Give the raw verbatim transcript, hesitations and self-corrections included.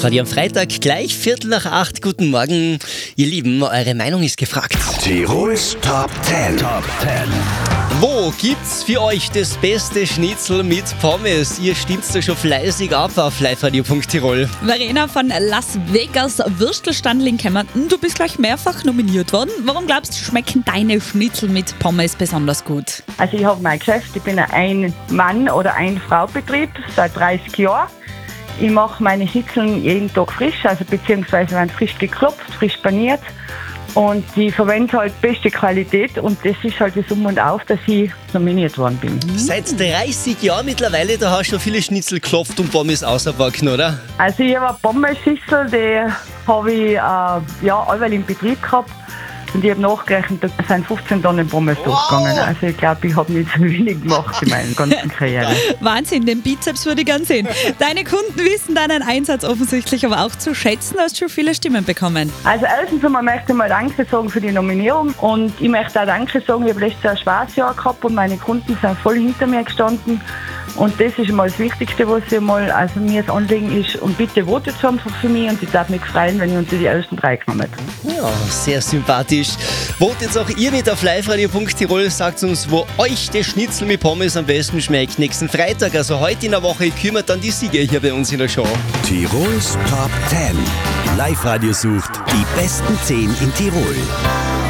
Live-Radio am Freitag, gleich Viertel nach acht. Guten Morgen. Ihr Lieben, eure Meinung ist gefragt. Tirols Top zehn. Top zehn. Wo gibt's für euch das beste Schnitzel mit Pommes? Ihr stimmt's da schon fleißig ab auf liveradio punkt tirol. Verena von Las Vegas, Würstelstandl in Kempten. Du bist gleich mehrfach nominiert worden. Warum glaubst du, schmecken deine Schnitzel mit Pommes besonders gut? Also ich habe mein Geschäft, ich bin ein Ein-Mann- oder Ein-Frau-Betrieb seit dreißig Jahren. Ich mache meine Schnitzeln jeden Tag frisch, also beziehungsweise werden frisch geklopft, frisch paniert. Und ich verwende halt beste Qualität und das ist halt das Um und Auf, dass ich nominiert worden bin. Seit dreißig Jahren mittlerweile, da hast du schon viele Schnitzel geklopft und Pommes ausgebacken, oder? Also ich habe eine Pommes-Schüssel, die habe ich äh, ja, allweil im Betrieb gehabt. Und ich habe nachgerechnet, da sind fünfzehn Tonnen Pommes durchgegangen. Also ich glaube, ich habe nicht so wenig gemacht in meiner ganzen Karriere. Wahnsinn, den Bizeps würde ich gern sehen. Deine Kunden wissen deinen Einsatz offensichtlich aber auch zu schätzen. Du hast schon viele Stimmen bekommen. Also erstens einmal möchte ich mal Danke sagen für die Nominierung. Und ich möchte auch Danke sagen, ich habe letztes Jahr ein schweres Jahr gehabt und meine Kunden sind voll hinter mir gestanden. Und das ist einmal das Wichtigste, was ich mal, also mir das Anliegen ist. Und bitte votet einfach für mich und ich darf mich freuen, wenn ich unter die ersten drei genommen habe. Ja, sehr sympathisch. Votet auch ihr mit auf liveradio punkt tirol. Sagt uns, wo euch der Schnitzel mit Pommes am besten schmeckt. Nächsten Freitag, also heute in der Woche, kümmert dann die Sieger hier bei uns in der Show. Tirols Top zehn. Live-Radio sucht die besten zehn in Tirol.